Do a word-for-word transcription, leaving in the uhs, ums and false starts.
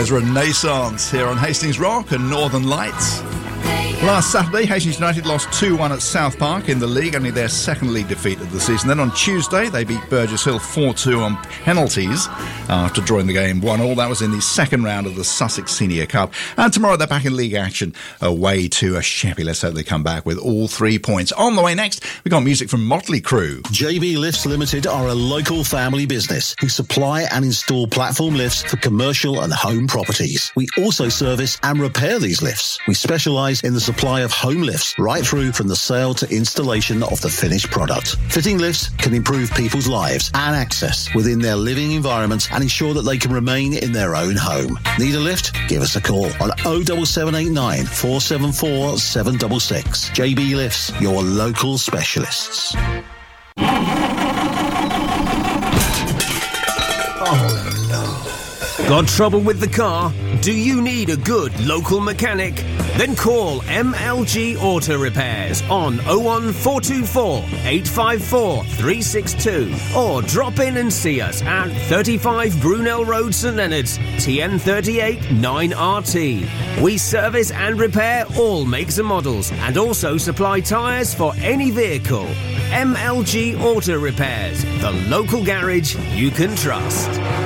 There's Renaissance here on Hastings Rock and Northern Lights. Last Saturday, Hastings United lost two one at South Park in the league, only their second league defeat of the season. Then on Tuesday, they beat Burgess Hill four two on penalties after drawing the game one all. That was in the second round of the Sussex Senior Cup. And tomorrow, they're back in league action away to a Sheppey. Let's hope they come back with all three points. On the way next, we've got music from Motley Crue. J B Lifts Limited are a local family business who supply and install platform lifts for commercial and home properties. We also service and repair these lifts. We specialise in the supply of home lifts right through from the sale to installation of the finished product. Fitting lifts can improve people's lives and access within their living environment and ensure that they can remain in their own home. Need a lift? Give us a call on oh seven seven eight nine, four seven four, seven six six. J B Lifts, your local specialists. Oh no. Got trouble with the car? Do you need a good local mechanic? Then call M L G Auto Repairs on oh one four two four, eight five four, three six two or drop in and see us at thirty-five Brunel Road, St Leonards, T N thirty-eight nine R T. We service and repair all makes and models and also supply tyres for any vehicle. M L G Auto Repairs, the local garage you can trust.